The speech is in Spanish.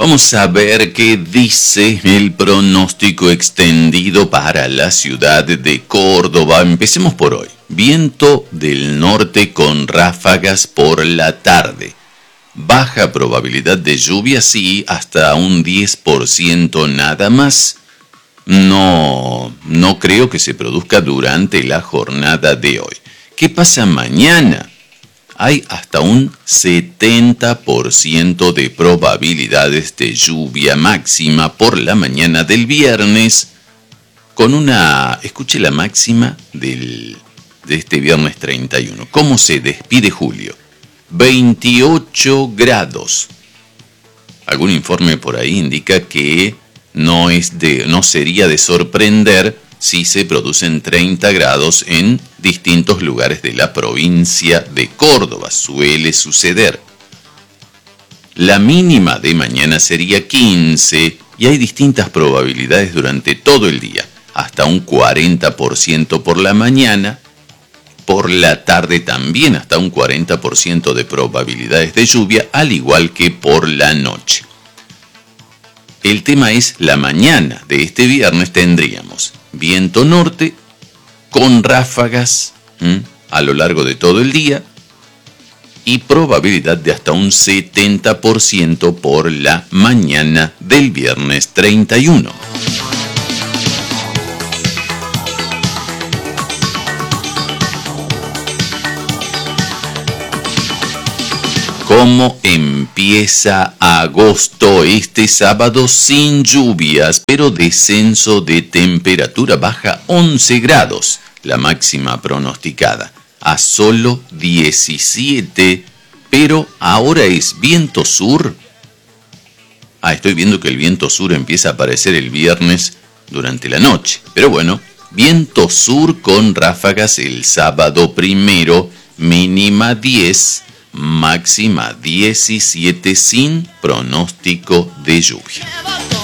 Vamos a ver qué dice el pronóstico extendido para la ciudad de Córdoba. Empecemos por hoy. Viento del norte con ráfagas por la tarde. Baja probabilidad de lluvia, sí, hasta un 10% nada más. No creo que se produzca durante la jornada de hoy. ¿Qué pasa mañana? Hay hasta un 70% de probabilidades de lluvia máxima por la mañana del viernes, con escuche la máxima de este viernes 31. ¿Cómo se despide julio? 28 grados. Algún informe por ahí indica que no sería de sorprender si se producen 30 grados en distintos lugares de la provincia de Córdoba. Suele suceder. La mínima de mañana sería 15 y hay distintas probabilidades durante todo el día. Hasta un 40% por la mañana. Por la tarde también hasta un 40% de probabilidades de lluvia, al igual que por la noche. El tema es la mañana de este viernes tendríamos viento norte con ráfagas a lo largo de todo el día y probabilidad de hasta un 70% por la mañana del viernes 31. ¿Cómo empieza agosto? Este sábado sin lluvias, pero descenso de temperatura, baja 11 grados, la máxima pronosticada, a solo 17, pero ahora es viento sur. Estoy viendo que el viento sur empieza a aparecer el viernes durante la noche, pero bueno, viento sur con ráfagas el sábado primero, mínima 10, máxima 17 sin pronóstico de lluvia.